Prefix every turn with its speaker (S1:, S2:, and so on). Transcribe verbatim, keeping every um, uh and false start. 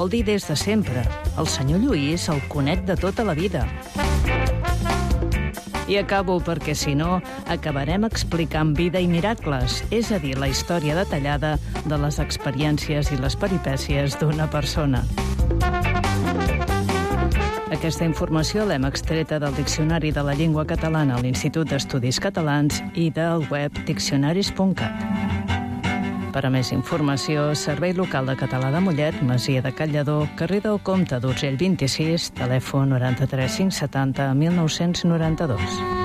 S1: Vol dir des de sempre. El senyor Lluís el conec de tota la vida. I acabo perquè, si no, acabarem explicant vida i miracles, és a dir, la història detallada de les experiències i les peripècies d'una persona. Aquesta informació l'hem extreta del Diccionari de la Llengua Catalana a l'Institut d'Estudis Catalans i del web diccionaris punt cat. Per a més informació, Servei Local de Català de Mollet, Masia de Callador, carrer del Comte d'Urgell vint-i-sis, telèfon noranta-tres cinc setanta mil nou-cents noranta-dos.